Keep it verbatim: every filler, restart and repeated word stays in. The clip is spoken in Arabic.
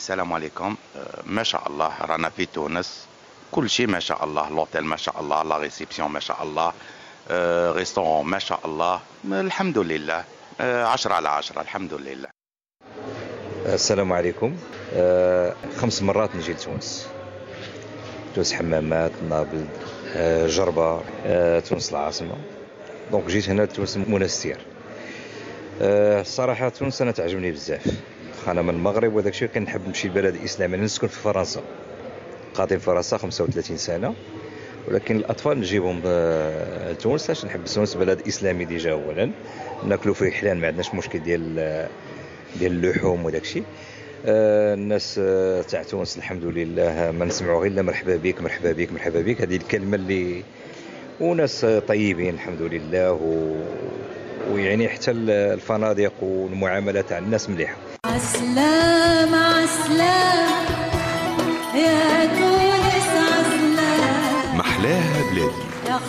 السلام عليكم. آه، ما شاء الله رانا في تونس، كل شيء ما شاء الله، لوتيل ما شاء الله، لا ريسبسيون ما شاء الله، آه، ريستورون ما شاء الله، الحمد لله. آه، عشرة على عشرة الحمد لله. السلام عليكم. آه، خمس مرات نجي لتونس، تونس حمامات، نابلد، آه، جربة، آه، تونس العاصمة. دونك جيت هنا لتونس منستير. آه، الصراحة تونس أنا تعجبني بزاف، أنا من المغرب وداك الشيء كنحب نمشي لبلد إسلامي. أنا نسكن في فرنسا، قاطن في فرنسا خمسة وثلاثين سنة، ولكن الأطفال نجيبهم آه، لتونس عشان نحب تونس بلد إسلامي ديجا. أولا ناكلوا فيه حلال، ما عندناش مشكل ديال ديال اللحوم وداك الشيء. آه، الناس آه، تاع تونس الحمد لله ما نسمعوا غير مرحبا بك مرحبا بك مرحبا بك، هذه الكلمة اللي، وناس طيبين الحمد لله. و... ويعني حتى الفنادق والمعاملة تاع الناس مليحة. عسلام عسلام يا تونس عسلام، محلاها بلادي.